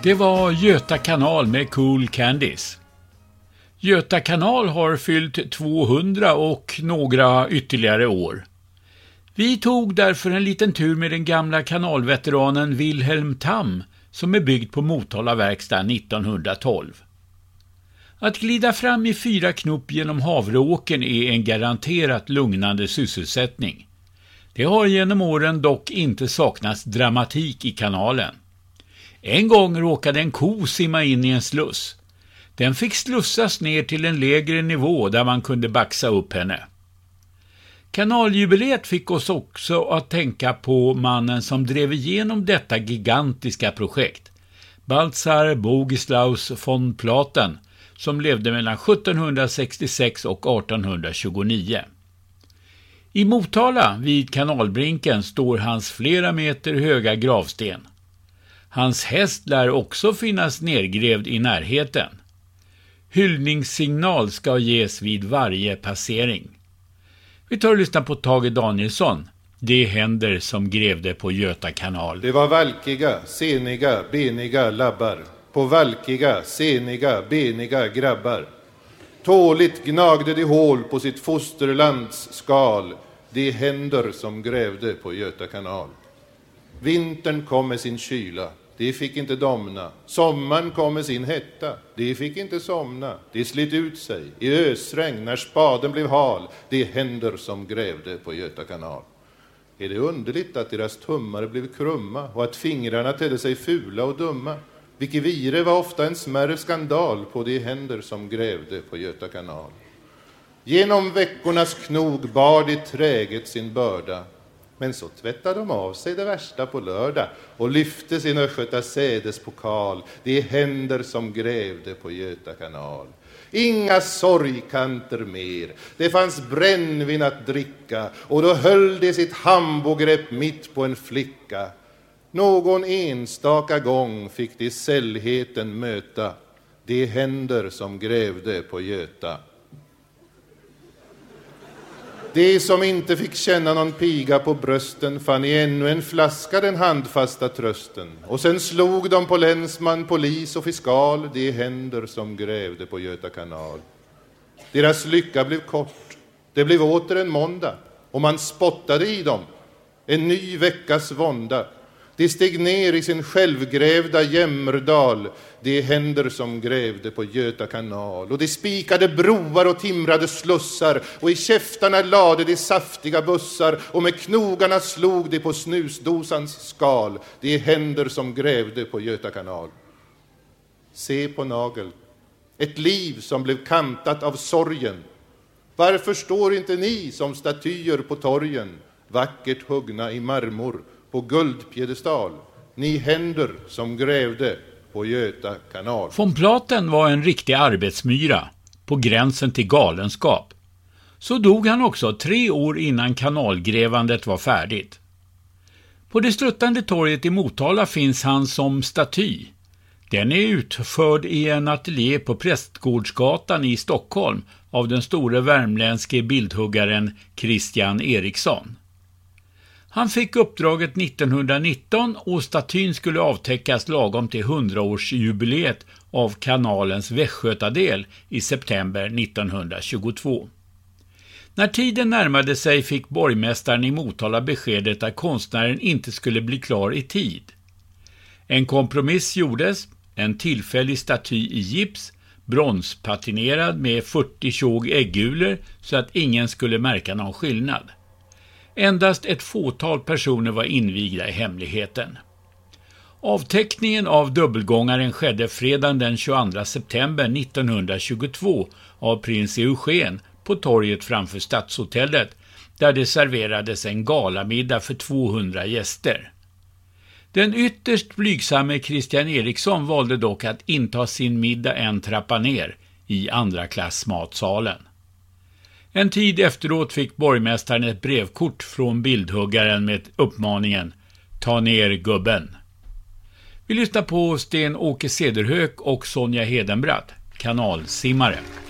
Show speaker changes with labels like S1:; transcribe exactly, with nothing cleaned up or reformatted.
S1: Det var Göta kanal med Cool Candies. Göta kanal har fyllt tvåhundra och några ytterligare år. Vi tog därför en liten tur med den gamla kanalveteranen Wilhelm Tam som är byggd på Motala verkstad nittonhundratolv. Att glida fram i fyra knop genom Havreåkern är en garanterat lugnande sysselsättning. Det har genom åren dock inte saknats dramatik i kanalen. En gång råkade en ko simma in i en sluss. Den fick slussas ner till en lägre nivå där man kunde baxa upp henne. Kanaljubileet fick oss också att tänka på mannen som drev igenom detta gigantiska projekt. Baltzar Bogislaus von Platen, som levde mellan sjuttonhundrasextiosex och artonhundratjugonio. I Motala vid kanalbrinken står hans flera meter höga gravsten. Hans häst lär också finnas nergrävd i närheten. Hyllningssignal ska ges vid varje passering. Vi tar och lyssnar på Tage Danielsson. Det händer som grävde på Göta kanal.
S2: Det var valkiga, seniga, beniga labbar. På valkiga, seniga, beniga grabbar. Tåligt gnagde de hål på sitt fosterlands skal. De händer som grävde på Göta kanal. Vintern kom med sin kyla. De fick inte domna. Sommaren kom med sin hetta. De fick inte somna. De slit ut sig i ösregn när spaden blev hal. De händer som grävde på Göta kanal. Är det underligt att deras tummar blev krumma och att fingrarna tedde sig fula och dumma? Vilket vire var ofta en smärre skandal på de händer som grävde på Göta kanal. Genom veckornas knog bar de träget sin börda. Men så tvättade de av sig det värsta på lördag och lyfte sin östgöta sädespokal. De händer som grävde på Göta kanal. Inga sorgkanter mer. Det fanns brännvin att dricka och då höll de sitt hambogrepp mitt på en flicka. Någon enstaka gång fick de sällheten möta. De händer som grävde på Göta. De som inte fick känna någon piga på brösten fann i ännu en flaska den handfasta trösten. Och sen slog de på länsman, polis och fiskal, de händer som grävde på Göta kanal. Deras lycka blev kort. Det blev åter en måndag och man spottade i dem. En ny veckas vånda. De steg ner i sin självgrävda jämmerdal, de händer som grävde på Göta kanal. Och de spikade broar och timrade slussar, och i käftarna lade de saftiga bussar, och med knogarna slog de på snusdosans skal, de händer som grävde på Göta kanal. Se på nagel, ett liv som blev kantat av sorgen. Varför står inte ni som statyer på torgen, vackert huggna i marmor, på guldpiedestal, ni händer som grävde på Göta kanal.
S1: Von Platen var en riktig arbetsmyra, på gränsen till galenskap. Så dog han också tre år innan kanalgrävandet var färdigt. På det sluttande torget i Motala finns han som staty. Den är utförd i en ateljé på Prästgårdsgatan i Stockholm av den store värmländske bildhuggaren Christian Eriksson. Han fick uppdraget nittonhundranitton och statyn skulle avtäckas lagom till hundraårsjubileet av kanalens västgötadel i september nittonhundratjugotvå. När tiden närmade sig fick borgmästaren i Motala beskedet att konstnären inte skulle bli klar i tid. En kompromiss gjordes, en tillfällig staty i gips, bronspatinerad med fyrtio tjog äggulor så att ingen skulle märka någon skillnad. Endast ett fåtal personer var invigda i hemligheten. Avteckningen av dubbelgångaren skedde fredagen den tjugoandra september nittonhundratjugotvå av prins Eugen på torget framför Stadshotellet, där det serverades en galamiddag för tvåhundra gäster. Den ytterst blygsamme Christian Eriksson valde dock att inta sin middag en trappa ner i andra klass matsalen. En tid efteråt fick borgmästaren ett brevkort från bildhuggaren med uppmaningen "Ta ner gubben". Vi lyssnar på Sten-Åke Cederhök och Sonja Hedenbratt, kanalsimmare.